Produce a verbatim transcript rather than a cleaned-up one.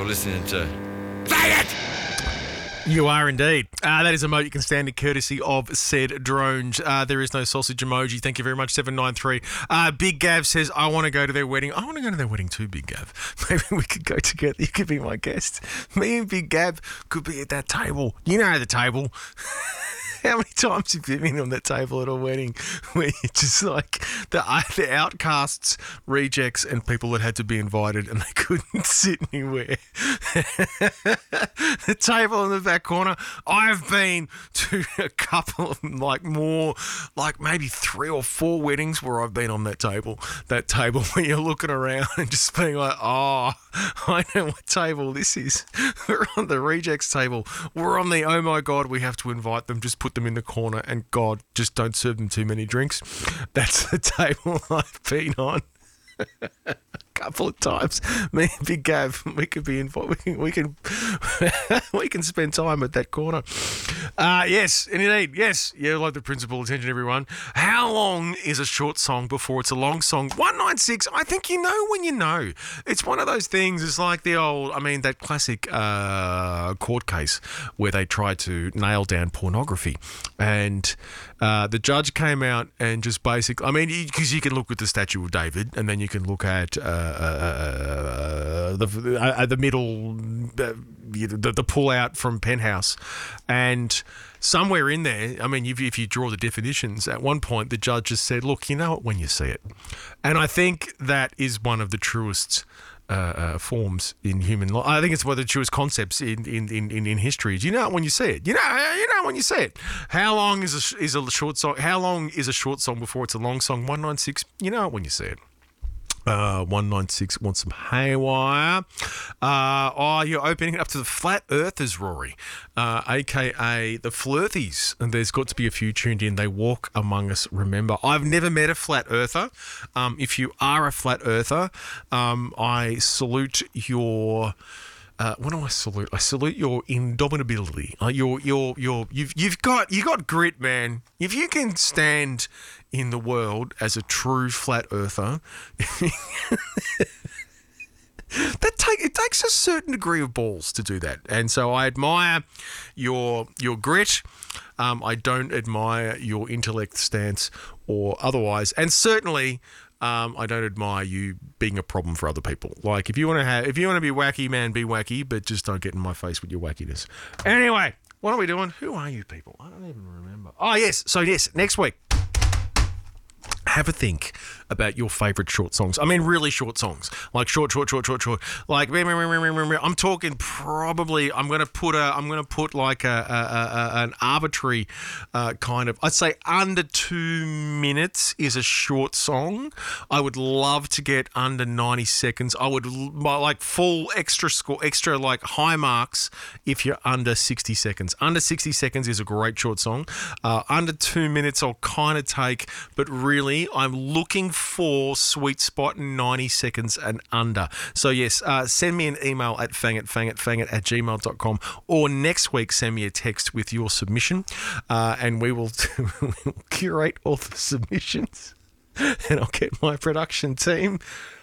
listening to. Say it! You are indeed. Uh, that is a moat you can stand in courtesy of said drones. Uh, there is no sausage emoji. Thank you very much, seven nine three. Uh, Big Gav says, I want to go to their wedding. I want to go to their wedding too, Big Gav. Maybe we could go together. You could be my guest. Me and Big Gav could be at that table. You know the table. How many times have you been on that table at a wedding where you're just like the, the outcasts, rejects, and people that had to be invited and they couldn't sit anywhere? The table in the back corner. I've been to a couple of like more, like maybe three or four weddings where I've been on that table. That table where you're looking around and just being like, oh, I know what table this is. We're on the rejects table. We're on the, oh my God, we have to invite them. Just put them in the corner and God, just don't serve them too many drinks. That's the table I've been on. A couple of times. Me and Big Gav, we could be involved. We can, we can, we can spend time at that corner. Uh, yes, indeed. Yes, yeah, like the principal. Attention, everyone. How long is a short song before it's a long song? one nine six. I think you know when you know. It's one of those things. It's like the old, I mean, that classic uh, court case where they tried to nail down pornography, and uh, the judge came out and just basically, I mean, because you can look at the Statue of David, and then you can look at uh, uh, the uh, the middle, uh, the, the pull out from Penthouse, and somewhere in there, I mean, if, if you draw the definitions, at one point the judge just said, look, you know it when you see it. And I think that is one of the truest uh, uh, forms in human life. I think it's one of the truest concepts in, in, in, in history. Do you know it when you see it? You know, you know when you see it. How long is a, is a short song? How long is a short song before it's a long song? one nine six, you know it when you see it. Uh, one nine six wants some haywire. Uh, oh, you're opening it up to the flat earthers, Rory, uh, a k a the Flirthies. And there's got to be a few tuned in. They walk among us, remember. I've never met a flat earther. Um, if you are a flat earther, um, I salute your... Uh, what do I salute? I salute your indomitability. Uh, your, your, your, you've, you've got, you got grit, man. If you can stand in the world as a true flat earther, that take it takes a certain degree of balls to do that. And so I admire your your grit. Um, I don't admire your intellect stance or otherwise, and certainly. Um, I don't admire you being a problem for other people. Like if you want to have, if you want to be wacky, man, be wacky, but just don't get in my face with your wackiness. Anyway, what are we doing? Who are you people? I don't even remember. Oh yes, so yes, next week. Have a think about your favourite short songs. I mean, really short songs, like short, short, short, short, short. Like I'm talking probably. I'm going to put a. I'm going to put like a, a, a an arbitrary uh, kind of. I'd say under two minutes is a short song. I would love to get under ninety seconds. I would like full extra score, extra like high marks if you're under sixty seconds. Under sixty seconds is a great short song. Uh, under two minutes, I'll kind of take, but really. I'm looking for sweet spot ninety seconds and under. So yes, uh, send me an email at fangit, fangit, fangit at gmail dot com, or next week send me a text with your submission uh, and we will curate all the submissions and I'll get my production team